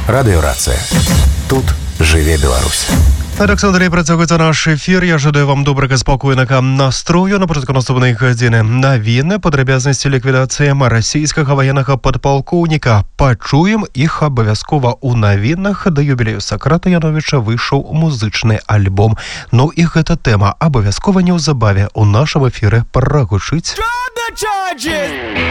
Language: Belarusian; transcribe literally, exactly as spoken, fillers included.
Радыёрацыя. Тут жыве Беларусь. Александр, працягваецца наш эфір. Я жадаю вам добрага спакойнага настрою. На пачатку наступнай гадзіны навіны, падрабязнасці ліквідацыі расійскага ваеннага падпалкоўніка. Пачуем іх абавязкова ў навінах. Да юбілею Сакрата Яновіча выйшаў музычны альбом. Ну і гэта тэма абавязкова неўзабаве ў нашым эфіры прагучыць.